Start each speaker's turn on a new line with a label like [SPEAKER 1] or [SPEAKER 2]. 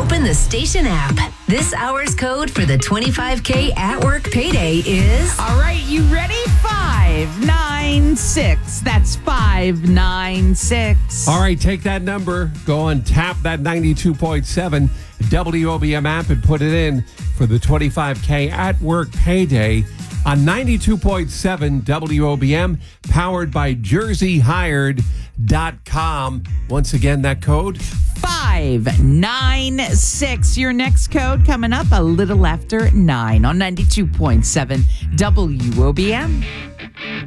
[SPEAKER 1] Open the station app. This hour's code for the 25K at work payday is...
[SPEAKER 2] All right, you ready? 596. That's 596.
[SPEAKER 3] All right, take that number, go and tap that 92.7 WOBM app and put it in for the 25K at work payday on 92.7 WOBM, powered by JerseyHired.com. Once again, that code
[SPEAKER 2] 596. Your next code coming up a little after 9 on 92.7 WOBM.